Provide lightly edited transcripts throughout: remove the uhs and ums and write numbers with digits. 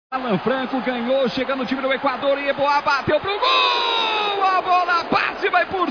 Alan Franco ganhou, chegando o time do Equador e Yeboah bateu pro gol! A bola bate e vai por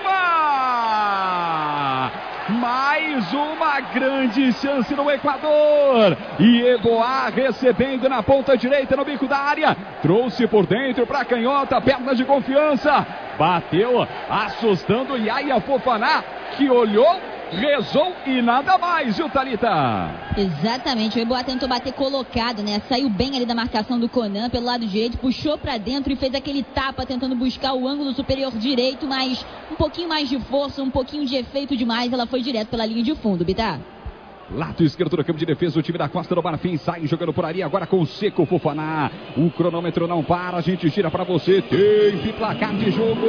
cima! Mais uma grande chance no Equador. Yeboah recebendo na ponta direita no bico da área. Trouxe por dentro para a canhota, perna de confiança. Bateu, assustando Yaya Fofana, que olhou, rezou e nada mais, viu, Thalita? Exatamente, o Yeboah tentou bater colocado, né? Saiu bem ali da marcação do Conan pelo lado direito, puxou pra dentro e fez aquele tapa tentando buscar o ângulo superior direito, mas um pouquinho mais de força, um pouquinho de efeito demais, ela foi direto pela linha de fundo, Bittar. Lado esquerdo do campo de defesa, o time da Costa do Marfim sai jogando por ali, agora com o Seco Fofana. O cronômetro não para, a gente gira pra você, tempo e placar de jogo.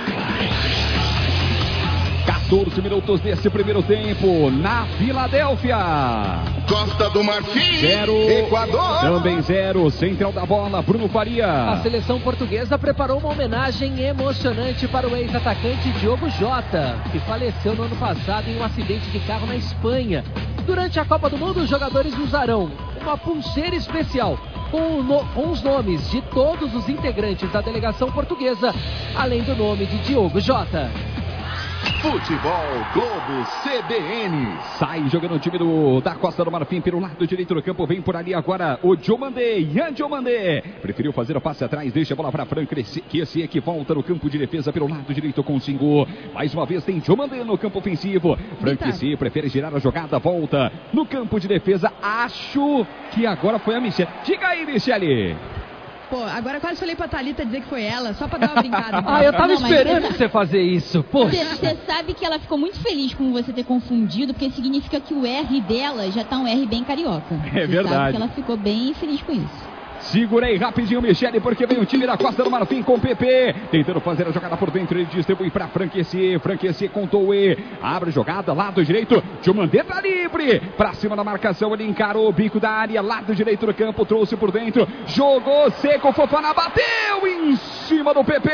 14 minutos desse primeiro tempo, na Filadélfia. Costa do Marfim, 0, Equador. Também 0, central da bola, Bruno Faria. A seleção portuguesa preparou uma homenagem emocionante para o ex-atacante Diogo Jota, que faleceu no ano passado em um acidente de carro na Espanha. Durante a Copa do Mundo, os jogadores usarão uma pulseira especial com os nomes de todos os integrantes da delegação portuguesa, além do nome de Diogo Jota. Futebol Globo CBN. Sai jogando o time da Costa do Marfim pelo lado direito do campo. Vem por ali agora o Diomandé. Yan Diomandé preferiu fazer o passe atrás. Deixa a bola para Fran Kessié, que volta no campo de defesa pelo lado direito com o Singo. Mais uma vez tem Diomandé no campo ofensivo. Fran Kessié prefere girar a jogada. Volta no campo de defesa. Acho que agora foi a Michele. Diga aí, Michele. Pô, agora quase falei pra Thalita dizer que foi ela, só pra dar uma brincada. Eu tava esperando você fazer isso, pô. Você sabe que ela ficou muito feliz com você ter confundido, porque significa que o R dela já tá um R bem carioca. É verdade. Sabe que ela ficou bem feliz com isso. Segura aí rapidinho, Michele, porque vem o time da Costa do Marfim com o PP. Tentando fazer a jogada por dentro, ele distribui para Fran Kessié. Fran Kessié com Doué. Abre a jogada, lado direito. Diomandé tá livre. Pra cima da marcação, ele encarou o bico da área. Lado direito do campo, trouxe por dentro. Jogou Seco, Fofana bateu em cima do PP.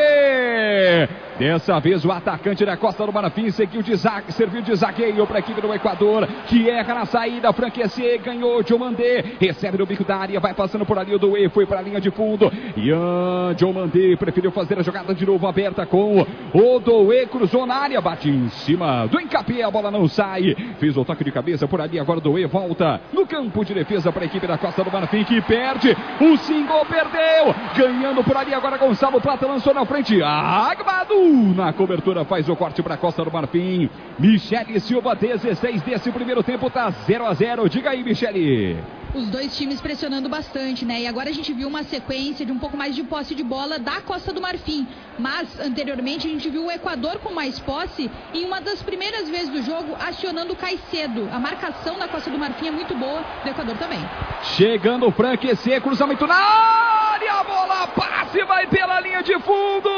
Dessa vez o atacante da Costa do Marfim serviu de zagueio para a equipe do Equador, que erra na saída. Fran Kessié ganhou, Diomandé recebe no bico da área, vai passando por ali o Doué, foi para a linha de fundo. Yan Diomandé preferiu fazer a jogada de novo aberta com o Doué, cruzou na área, bate em cima do Encapé, a bola não sai. Fez o toque de cabeça por ali, agora o Doué volta no campo de defesa para a equipe da Costa do Marfim, que perde. O Singo perdeu, ganhando por ali agora Gonçalo Plata, lançou na frente. Agbadu na cobertura faz o corte para a Costa do Marfim. Michele Silva, 16 desse primeiro tempo, tá 0-0. Diga aí, Michele. Os dois times pressionando bastante, né? E agora a gente viu uma sequência de um pouco mais de posse de bola da Costa do Marfim. Mas, anteriormente, a gente viu o Equador com mais posse e uma das primeiras vezes do jogo acionando o Caicedo. A marcação da Costa do Marfim é muito boa, do Equador também. Chegando o Fran Kessié, cruzamento na área, a bola passe, vai pela linha de fundo.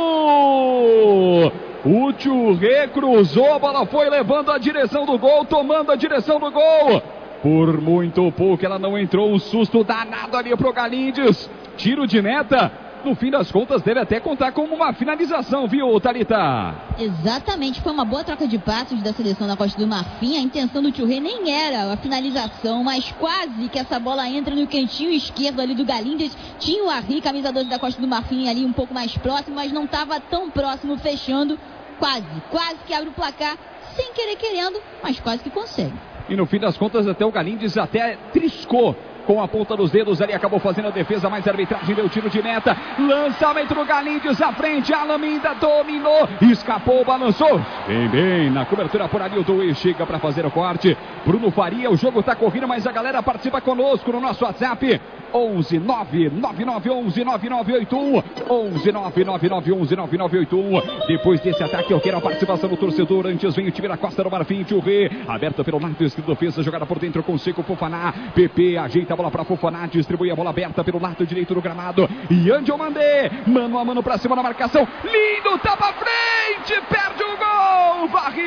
O Churré cruzou, a bola foi levando a direção do gol, tomando a direção do gol. Por muito pouco ela não entrou, um susto danado ali pro Galíndez. Tiro de meta, no fim das contas deve até contar como uma finalização, viu, Thalita? Exatamente, foi uma boa troca de passos da seleção da Costa do Marfim. A intenção do Churré nem era a finalização, mas quase que essa bola entra no cantinho esquerdo ali do Galíndez. Tinha o Arri, camisa 12 da Costa do Marfim, ali um pouco mais próximo, mas não estava tão próximo, fechando. Quase que abre o placar, sem querer querendo, mas quase que consegue. E no fim das contas até o Galíndez até triscou com a ponta dos dedos ali, acabou fazendo a defesa, mas a arbitragem deu tiro de meta. Lançamento do Galíndez à frente, Alaminda dominou, escapou, balançou. Bem, na cobertura por ali o Doué chega para fazer o corte. Bruno Faria, o jogo tá correndo, mas a galera participa conosco no nosso WhatsApp. 11 99911 9981 11 99911 9981. Depois desse ataque eu quero a participação do torcedor. Antes vem o time da Costa do Marfim, Churré, aberta pelo lado esquerdo, defesa, jogada por dentro com Seco Fofana. PP ajeita a bola para Fofana, distribui a bola aberta pelo lado direito do gramado. Yan Diomandé, mano a mano para cima da marcação, lindo, tapa à frente, perde o gol,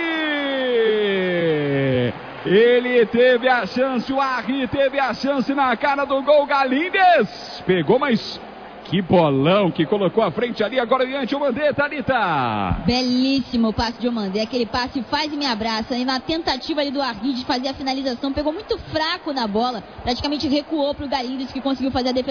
Varri. Ele teve a chance, o Arri teve a chance na cara do gol. Galíndez pegou, mas que bolão que colocou à frente ali. Agora o Yan Diomandé, Thalita. Belíssimo o passe de Diomandé, aquele passe faz e me abraça. E na tentativa ali do Arri de fazer a finalização, pegou muito fraco na bola, praticamente recuou para o Galíndez, que conseguiu fazer a defesa.